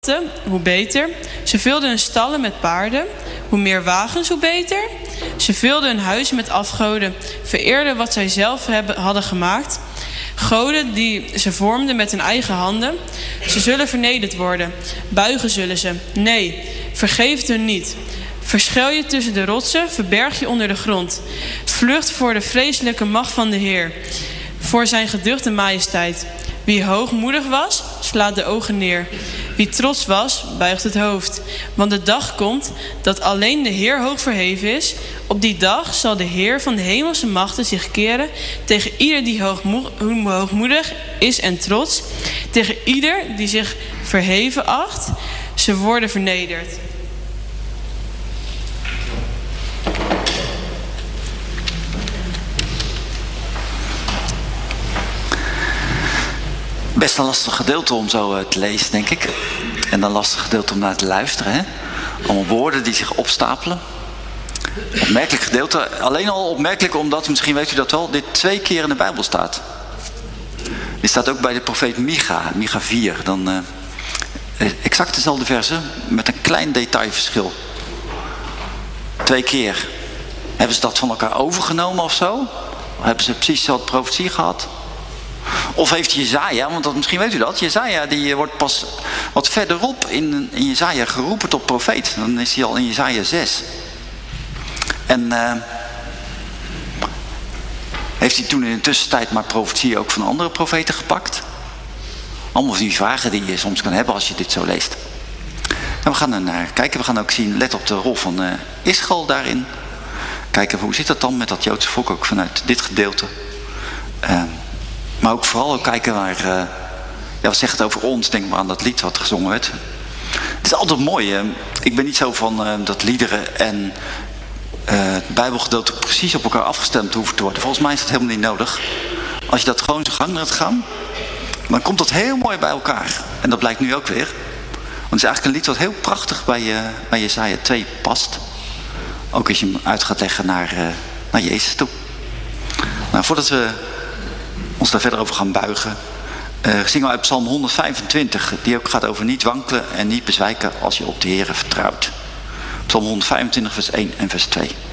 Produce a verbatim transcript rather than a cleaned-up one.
hoe beter. Ze vulden hun stallen met paarden. Hoe meer wagens, hoe beter. Ze vulden hun huizen met afgoden. Vereerden wat zij zelf hebben, hadden gemaakt. Goden die ze vormden met hun eigen handen. Ze zullen vernederd worden. Buigen zullen ze. Nee, vergeef het hun niet. Verschuil je tussen de rotsen, verberg je onder de grond. Vlucht voor de vreselijke macht van de Heer. Voor zijn geduchte majesteit. Wie hoogmoedig was, slaat de ogen neer. Wie trots was, buigt het hoofd. Want de dag komt dat alleen de Heer hoog verheven is. Op die dag zal de Heer van de hemelse machten zich keren tegen ieder die hoogmo- hoogmoedig is en trots. Tegen ieder die zich verheven acht. Ze worden vernederd. Best een lastig gedeelte om zo uh, te lezen, denk ik. En een lastig gedeelte om naar te luisteren. Hè? Allemaal woorden die zich opstapelen. Opmerkelijk gedeelte. Alleen al opmerkelijk omdat, misschien weet u dat wel, dit twee keer in de Bijbel staat. Dit staat ook bij de profeet Micha, Micha vier. Dan uh, exact dezelfde verse, met een klein detailverschil. Twee keer. Hebben ze dat van elkaar overgenomen of zo? Hebben ze precies dezelfde profetie gehad? Of heeft Jezaja, want dat, misschien weet u dat, Jezaja die wordt pas wat verderop in, in Jezaja geroepen tot profeet. Dan is hij al in Jezaja zes. En uh, heeft hij toen in de tussentijd maar profetie ook van andere profeten gepakt? Allemaal van die vragen die je soms kan hebben als je dit zo leest. En we gaan er naar kijken, we gaan ook zien, let op de rol van uh, Israël daarin. Kijken hoe zit dat dan met dat Joodse volk ook vanuit dit gedeelte. Uh, Maar ook vooral ook kijken naar, uh, ja, wat zegt het over ons? Denk maar aan dat lied wat gezongen werd. Het is altijd mooi. Hè? Ik ben niet zo van uh, dat liederen en uh, het Bijbelgedeelte precies op elkaar afgestemd hoeven te worden. Volgens mij is dat helemaal niet nodig. Als je dat gewoon zijn gang laat gaan, dan komt dat heel mooi bij elkaar. En dat blijkt nu ook weer. Want het is eigenlijk een lied wat heel prachtig bij, uh, bij Jesaja twee past. Ook als je hem uit gaat leggen naar, uh, naar Jezus toe. Nou, voordat we ons daar verder over gaan buigen, Uh, zingen we uit Psalm honderdvijfentwintig, die ook gaat over niet wankelen en niet bezwijken als je op de Heere vertrouwt. Psalm honderdvijfentwintig vers één en vers twee.